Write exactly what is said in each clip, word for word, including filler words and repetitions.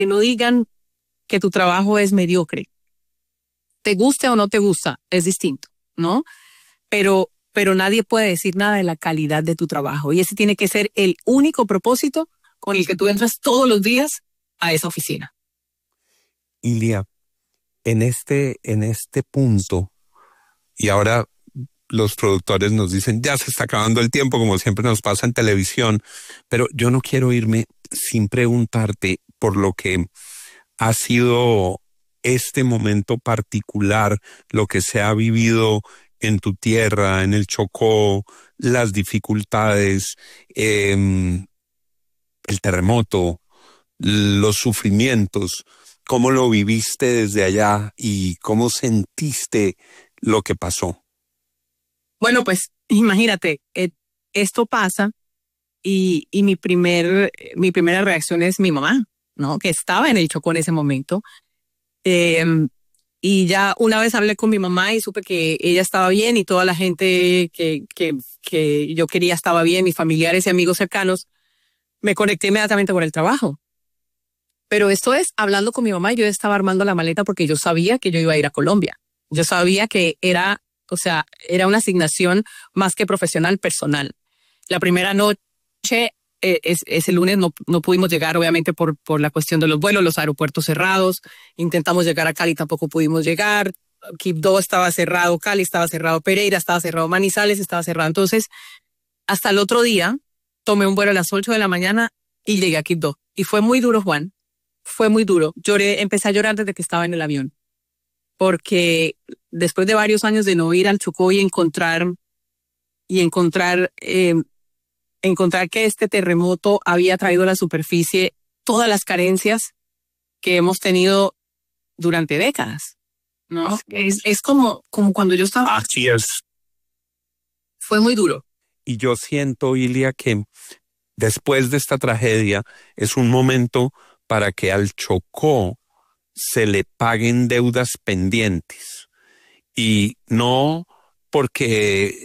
que no digan que tu trabajo es mediocre. Te guste o no te gusta, es distinto, ¿no? Pero, pero nadie puede decir nada de la calidad de tu trabajo. Y ese tiene que ser el único propósito con el que tú entras todos los días a esa oficina. Ilia, en este, en este punto, y ahora los productores nos dicen, ya se está acabando el tiempo, como siempre nos pasa en televisión, pero yo no quiero irme sin preguntarte por lo que ha sido este momento particular, lo que se ha vivido en tu tierra, en el Chocó, las dificultades, eh, el terremoto, los sufrimientos, cómo lo viviste desde allá y cómo sentiste lo que pasó. Bueno, pues imagínate, eh, esto pasa y, y mi, primer, mi primera reacción es mi mamá, ¿no? Que estaba en el Chocó en ese momento. Eh, y ya una vez hablé con mi mamá y supe que ella estaba bien y toda la gente que, que, que yo quería estaba bien, mis familiares y amigos cercanos, me conecté inmediatamente con el trabajo. Pero esto es, hablando con mi mamá, yo estaba armando la maleta porque yo sabía que yo iba a ir a Colombia. Yo sabía que era, o sea, era una asignación más que profesional, personal. La primera noche, eh, es, ese lunes no, no pudimos llegar, obviamente, por, por la cuestión de los vuelos, los aeropuertos cerrados. Intentamos llegar a Cali, tampoco pudimos llegar. Quibdó estaba cerrado, Cali estaba cerrado, Pereira estaba cerrado, Manizales estaba cerrado. Entonces, hasta el otro día, tomé un vuelo a las ocho de la mañana y llegué a Quibdó. Y fue muy duro, Juan. Fue muy duro. Lloré, empecé a llorar desde que estaba en el avión. Porque después de varios años de no ir al Chocó y encontrar, y encontrar, eh, encontrar que este terremoto había traído a la superficie todas las carencias que hemos tenido durante décadas, ¿no? Es, es como, como cuando yo estaba... Así es. Fue muy duro. Y yo siento, Ilia, que después de esta tragedia es un momento para que al Chocó se le paguen deudas pendientes. Y no porque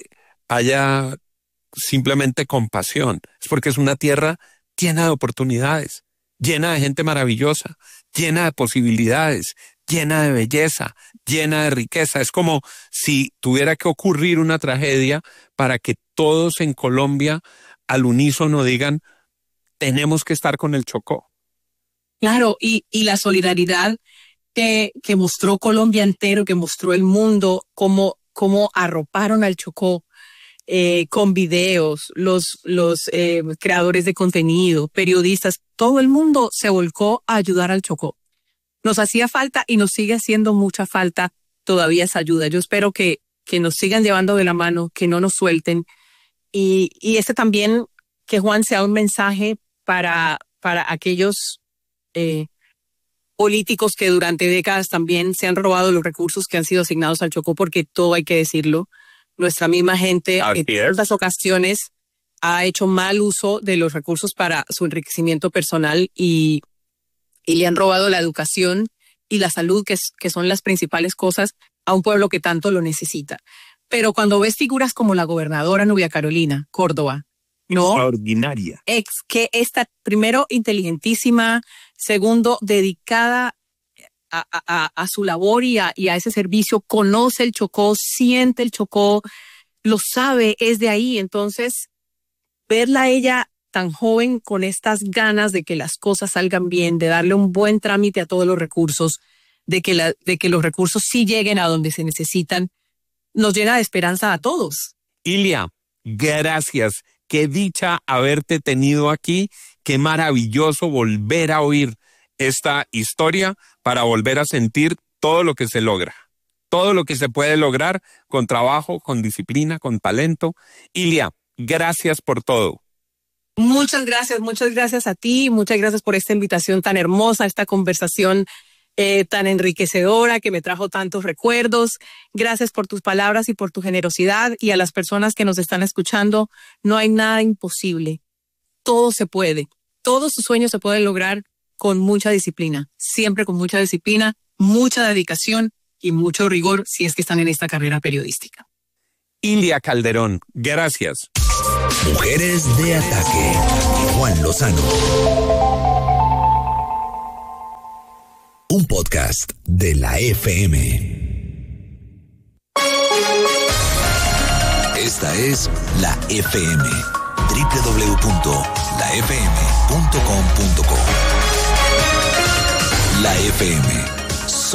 haya simplemente compasión, es porque es una tierra llena de oportunidades, llena de gente maravillosa, llena de posibilidades, llena de belleza, llena de riqueza. Es como si tuviera que ocurrir una tragedia para que todos en Colombia al unísono digan, tenemos que estar con el Chocó. Claro, y, y la solidaridad que, que mostró Colombia entero, que mostró el mundo, cómo, cómo arroparon al Chocó eh, con videos, los, los eh, creadores de contenido, periodistas, todo el mundo se volcó a ayudar al Chocó. Nos hacía falta y nos sigue haciendo mucha falta todavía esa ayuda. Yo espero que, que nos sigan llevando de la mano, que no nos suelten. Y, y este también, que Juan sea un mensaje para, para aquellos eh, políticos que durante décadas también se han robado los recursos que han sido asignados al Chocó, porque todo hay que decirlo. Nuestra misma gente Así en tantas ocasiones ha hecho mal uso de los recursos para su enriquecimiento personal y, y le han robado la educación y la salud, que, es, que son las principales cosas a un pueblo que tanto lo necesita. Pero cuando ves figuras como la gobernadora Nubia Carolina Córdoba, ¿no? Extraordinaria. Ex, que está, primero, inteligentísima, segundo, dedicada a, a, a su labor y a, y a ese servicio, conoce el Chocó, siente el Chocó, lo sabe, es de ahí. Entonces, verla a ella tan joven con estas ganas de que las cosas salgan bien, de darle un buen trámite a todos los recursos, de que, la, de que los recursos sí lleguen a donde se necesitan, nos llena de esperanza a todos. Ilia, gracias. Qué dicha haberte tenido aquí. Qué maravilloso volver a oír esta historia para volver a sentir todo lo que se logra. Todo lo que se puede lograr con trabajo, con disciplina, con talento. Ilia, gracias por todo. Muchas gracias, muchas gracias a ti. Muchas gracias por esta invitación tan hermosa, esta conversación eh, tan enriquecedora que me trajo tantos recuerdos. Gracias por tus palabras y por tu generosidad. Y a las personas que nos están escuchando, no hay nada imposible. Todo se puede. Todos tus sueños se pueden lograr con mucha disciplina. Siempre con mucha disciplina, mucha dedicación y mucho rigor si es que están en esta carrera periodística. Ilia Calderón, gracias. Mujeres de Ataque. Juan Lozano. un podcast de la F M. Esta es la F M, doble u doble u doble u punto la f m punto com punto co. La F M.